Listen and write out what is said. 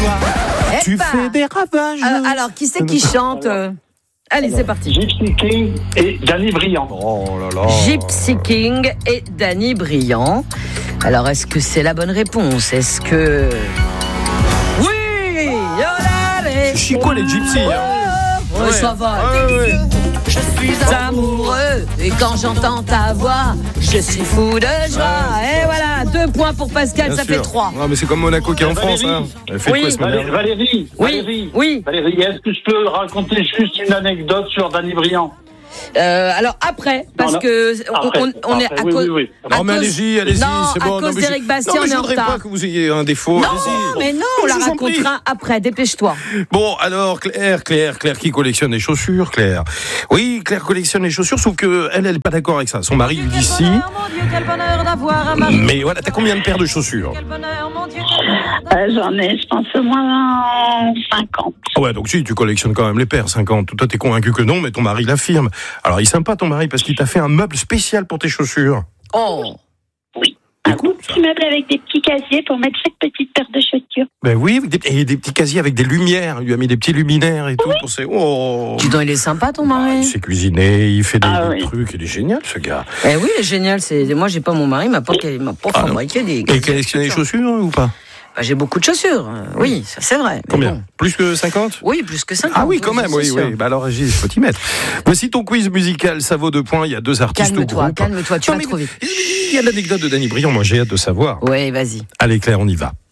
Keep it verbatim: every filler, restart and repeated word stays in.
toi, Eh tu bah. fais des ravages. Euh, alors, qui c'est qui chante euh Allez, c'est parti. Gypsy King et Danny Briand. Oh là là. Gypsy King et Danny Briand. Alors, est-ce que c'est la bonne réponse? Est-ce que... Oui, Yolale. C'est chico les gypsies. Hein. Oh, ça va. Ah, ouais. Je suis amoureux et quand j'entends ta voix, je suis fou de joie. Et voilà, deux points pour Pascal, Bien ça sûr. fait trois. Ah, mais c'est comme Monaco qui est en Valérie. France. Hein. Elle fait Oui. quoi ce Valé- matin? Valérie, Oui, Valérie, oui. Valérie, est-ce que je peux raconter juste une anecdote sur Danny Briand? Euh, alors après, parce Non, non. que on, Après, on, on est après, à oui, cause. oui, oui. à Non mais cause- allez-y, allez-y, non, c'est à bon. cause mais d'Éric je- Bastien, non, mais on je est en voudrais retard. pas que vous ayez un défaut. Non, allez-y. mais non, on Je la vous en prie. racontera après. Dépêche-toi. Bon, alors Claire, Claire, Claire qui collectionne les chaussures, Claire. Oui, Claire collectionne les chaussures, sauf que elle, elle est pas d'accord avec ça. Son mari lui dit si. Mais voilà, t'as combien de paires de chaussures? Euh, J'en ai, je pense, au moins cinquante. Ah ouais, donc si, tu collectionnes quand même les paires, cinquante. Toi, t'es convaincu que non, mais ton mari l'affirme. Alors, il est sympa, ton mari, parce qu'il t'a fait un meuble spécial pour tes chaussures. Oh. Un beau petit meuble avec des petits casiers pour mettre chaque petite paire de chaussures. Ben oui, avec des, et des petits casiers avec des lumières. Il lui a mis des petits luminaires et tout pour ses... Oh. Dis donc, il est sympa ton Il mari. sait cuisiner, il fait des, Ah des oui. trucs, il est génial, ce gars. Eh oui, il est génial. C'est moi, j'ai pas mon mari, il m'a pas, il m'a pas Ah, fabriqué des. Et collectionne les chaussures ou pas? Bah, j'ai beaucoup de chaussures. euh, Oui, ça c'est vrai. mais Combien? bon. Plus que cinquante? Oui, plus que cinquante. Ah oui, quand même, c'est oui, sûr. oui. Bah alors, Régis, il faut t'y mettre. Voici ton quiz musical, ça vaut deux points. Il y a deux artistes au Calme-toi, groupe. calme-toi, tu Non, vas mais trop vite. Il y a l'anecdote de Danny Briand, moi j'ai hâte de savoir. Oui, vas-y. Allez Claire, on y va.